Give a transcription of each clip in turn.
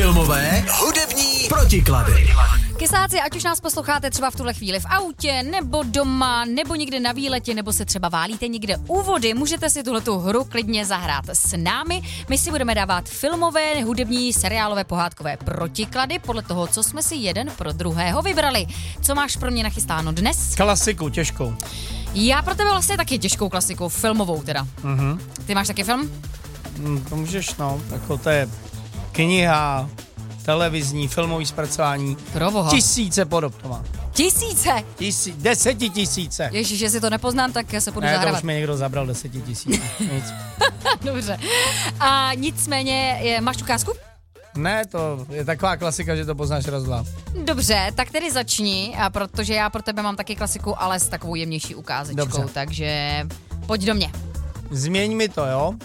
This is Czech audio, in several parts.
Filmové, hudební protiklady. Kysáci, ať už nás posloucháte třeba v tuhle chvíli v autě, nebo doma, nebo někde na výletě, nebo se třeba válíte někde u vody, můžete si tuhletu hru klidně zahrát s námi. My si budeme dávat filmové, hudební, seriálové, pohádkové protiklady podle toho, co jsme si jeden pro druhého vybrali. Co máš pro mě nachystáno dnes? Klasiku, těžkou. Já pro tebe vlastně taky těžkou klasiku, filmovou teda. Ty máš taky film? To můžeš, no, jako to je kniha, televizní, filmový zpracování. Proboha. 1000 podob to má. 1000? 10 000. Ježíš, jestli to nepoznám, tak se půjdu Ne, to zahrávat. už mi někdo zabral 10 000. Nic. Dobře. A nicméně, máš ukázku? Ne, to je taková klasika, že to poznáš raz, dva. Dobře, tak tedy začni, a protože já pro tebe mám taky klasiku, ale s takovou jemnější ukázečkou, Dobře. takže pojď do mě. Změň mi to, jo?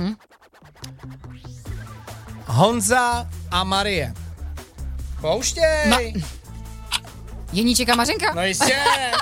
Honza a Marie. Pouštěj! Jeníček a Mařenka? No jistě!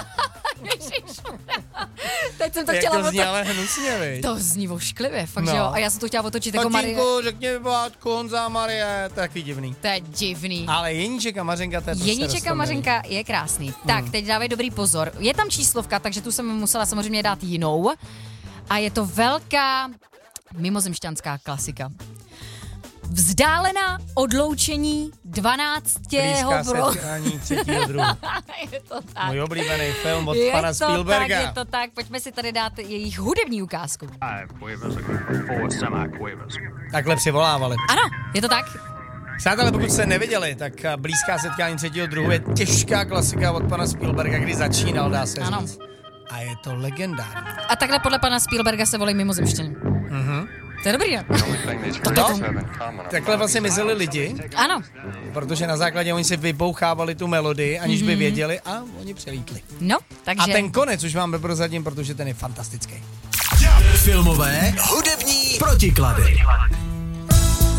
Teď jsem to Jak chtěla to zní otočit. ale hnusně, viď? To zní vošklivě, fakt, No. že jo? A já jsem to chtěla otočit jako Marie. Tatínku, řekni mi pohádku Honza a Marie, to je takový divný. To je divný. Ale Jeníček a Mařenka, to je prostě Jeníček a roztomilý. Mařenka je krásný. Tak, teď dávej dobrý pozor. Je tam číslovka, takže tu jsem musela samozřejmě dát jinou. A je to velká mimozemšťanská klasika. Vzdálená odloučení 12. Blízká setkání 3. druhu. Je to tak. Můj oblíbený film od Je pana to Spielberga. tak, je to tak. Pojďme si tady dát jejich hudební ukázku. 5 quavers and 4 semi-quavers. Takhle přivolávali. Ano, je to tak. Přátelé, pokud jste neviděli, tak Blízká setkání 3. druhu je těžká klasika od pana Spielberga, kdy začínal, dá se Ano. říct. A je to legendární. A takhle podle pana Spielberga se volají mimozemštění. To je dobrý, ne? Takhle vlastně mizeli lidi, Ano. protože na základě oni si vybouchávali tu melodii, aniž by věděli, a oni přelítli. No, takže... A ten konec už vám prozradím, protože ten je fantastický. Filmové, hudební protiklady.